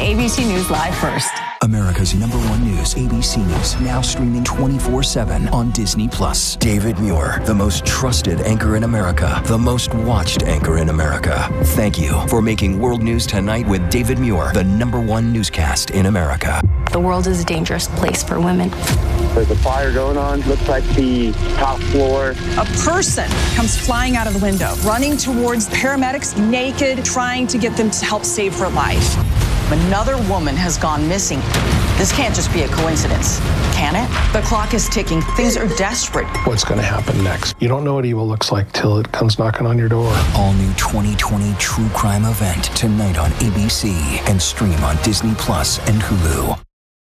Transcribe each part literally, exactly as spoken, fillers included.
A B C News Live First. America's number one news, A B C News, now streaming twenty-four seven on Disney Plus. David Muir, the most trusted anchor in America, the most watched anchor in America. Thank you for making World News Tonight with David Muir, the number one newscast in America. The world is a dangerous place for women. There's a fire going on. Looks like the top floor. A person comes flying out of the window, running towards paramedics, naked, trying to get them to help save her life. Another woman has gone missing. This can't just be a coincidence, can it? The clock is ticking. Things are desperate. What's going to happen next? You don't know what evil looks like till it comes knocking on your door. All new twenty twenty true crime event tonight on A B C and stream on Disney Plus and Hulu.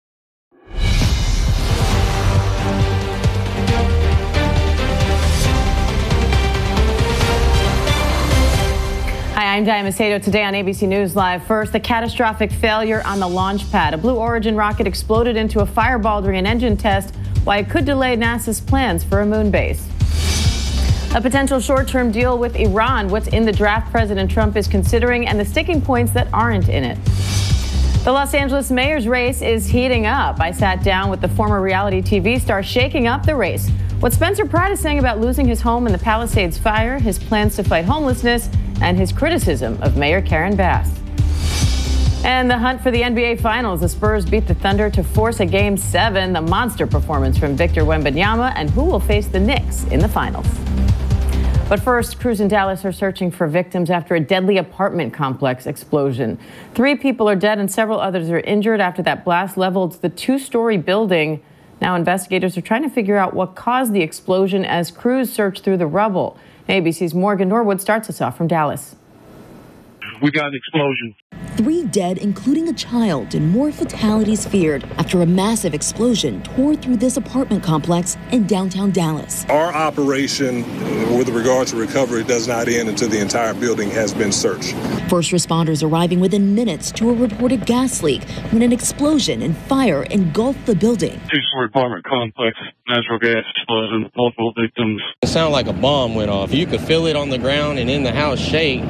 Hi, I'm Diane Macedo. Today on A B C News Live First, the catastrophic failure on the launch pad. A Blue Origin rocket exploded into a fireball during an engine test, why it could delay NASA's plans for a moon base. A potential short-term deal with Iran, what's in the draft President Trump is considering, and the sticking points that aren't in it. The Los Angeles mayor's race is heating up. I sat down with the former reality T V star shaking up the race. What Spencer Pratt is saying about losing his home in the Palisades fire, his plans to fight homelessness, and his criticism of Mayor Karen Bass. And the hunt for the N B A Finals. The Spurs beat the Thunder to force a Game seven. The monster performance from Victor Wembanyama, and who will face the Knicks in the finals. But first, crews in Dallas are searching for victims after a deadly apartment complex explosion. Three people are dead and several others are injured after that blast leveled the two-story building. Now investigators are trying to figure out what caused the explosion as crews search through the rubble. A B C's Morgan Norwood starts us off from Dallas. We got an explosion. Three dead, including a child, and more fatalities feared after a massive explosion tore through this apartment complex in downtown Dallas. Our operation with regard to recovery does not end until the entire building has been searched. First responders arriving within minutes to a reported gas leak when an explosion and fire engulfed the building. Two-story apartment complex, natural gas explosion, multiple victims. It sounded like a bomb went off. You could feel it on the ground and in the house shake.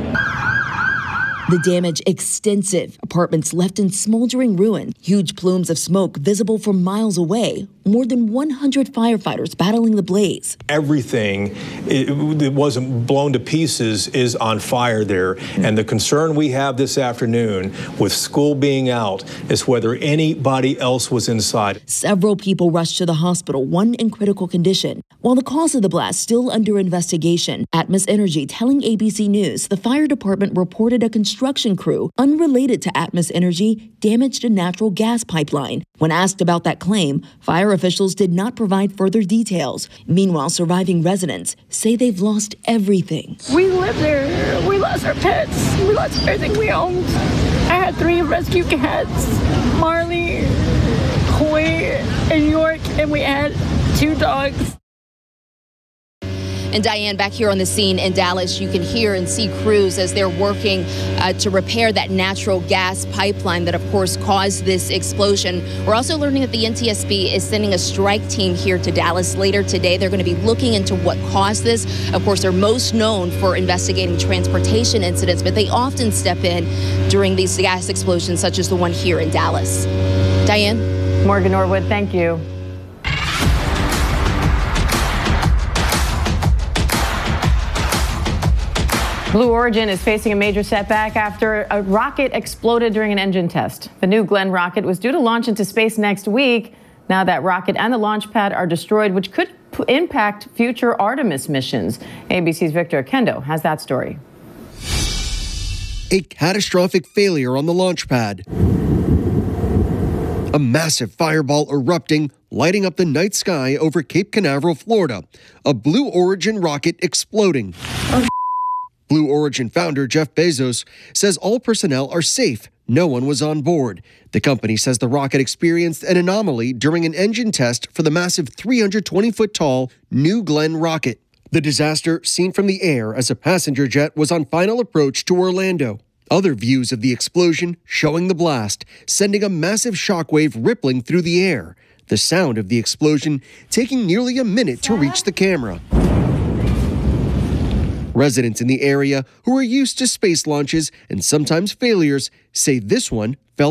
The damage extensive. Apartments left in smoldering ruin. Huge plumes of smoke visible from miles away. More than one hundred firefighters battling the blaze. Everything that wasn't blown to pieces is on fire there. And the concern we have this afternoon with school being out is whether anybody else was inside. Several people rushed to the hospital, one in critical condition. While the cause of the blast still under investigation, Atmos Energy telling A B C News the fire department reported a construction crew unrelated to Atmos Energy damaged a natural gas pipeline. When asked about that claim, fire officials did not provide further details. Meanwhile, surviving residents say they've lost everything. We lived there. We lost our pets. We lost everything we owned. I had three rescue cats, Marley, Hoy, and York, and we had two dogs. And Diane, back here on the scene in Dallas, you can hear and see crews as they're working uh, to repair that natural gas pipeline that, of course, caused this explosion. We're also learning that the N T S B is sending a strike team here to Dallas later today. They're going to be looking into what caused this. Of course, they're most known for investigating transportation incidents, but they often step in during these gas explosions, such as the one here in Dallas. Diane? Morgan Norwood, thank you. Blue Origin is facing a major setback after a rocket exploded during an engine test. The New Glenn rocket was due to launch into space next week. Now that rocket and the launch pad are destroyed, which could p- impact future Artemis missions. A B C's Victor Kendo has that story. A catastrophic failure on the launch pad. A massive fireball erupting, lighting up the night sky over Cape Canaveral, Florida. A Blue Origin rocket exploding. Oh. Blue Origin founder Jeff Bezos says all personnel are safe. No one was on board. The company says the rocket experienced an anomaly during an engine test for the massive three hundred twenty foot tall New Glenn rocket. The disaster seen from the air as a passenger jet was on final approach to Orlando. Other views of the explosion showing the blast, sending a massive shockwave rippling through the air. The sound of the explosion taking nearly a minute to reach the camera. Residents in the area who are used to space launches and sometimes failures say this one felt